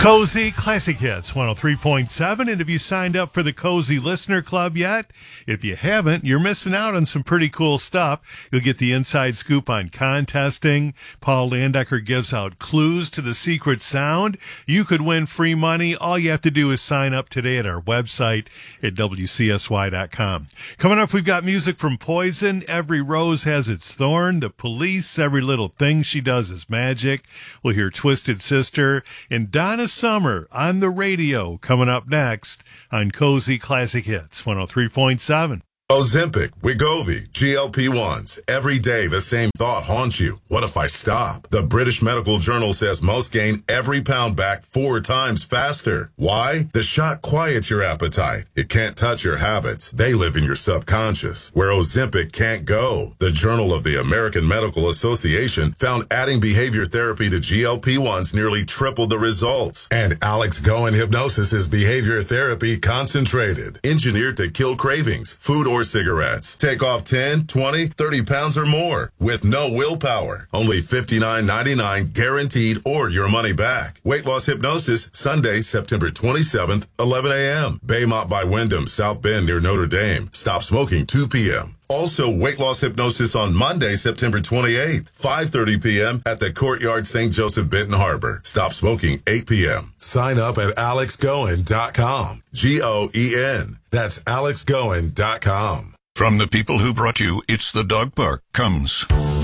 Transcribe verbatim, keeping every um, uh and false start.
Cozy Classic Hits one oh three point seven. And have you signed up for the Cozy Listener Club yet? If you haven't, you're missing out on some pretty cool stuff. You'll get the inside scoop on contesting. Paul Landecker gives out clues to the secret sound. You could win free money. All you have to do is sign up today at our website at W C S Y dot com. Coming up, we've got music from Poison. Every Rose Has Its Thorn. The Police. Every Little Thing She Does Is Magic. We'll hear Twisted Sister and Donna Summer on the radio coming up next on Cozy Classic Hits one oh three point seven. Ozempic, Wegovy, G L P ones. Every day the same thought haunts you. What if I stop? The British Medical Journal says most gain every pound back four times faster. Why? The shot quiets your appetite. It can't touch your habits. They live in your subconscious, where Ozempic can't go. The Journal of the American Medical Association found adding behavior therapy to G L P ones nearly tripled the results. And Alex Goen Hypnosis is behavior therapy concentrated, engineered to kill cravings, food or cigarettes. Take off ten, twenty, thirty pounds or more with no willpower. Only fifty-nine ninety-nine guaranteed or your money back. Weight Loss Hypnosis, Sunday, September twenty-seventh, eleven a.m. Baymont by Wyndham, South Bend near Notre Dame. Stop smoking two p.m. Also, Weight Loss Hypnosis on Monday, September twenty-eighth, five thirty p.m. at the Courtyard Saint Joseph Benton Harbor. Stop smoking eight p.m. Sign up at alex goen dot com. G O E N. That's alex goen dot com. From the people who brought you It's the Dog Park comes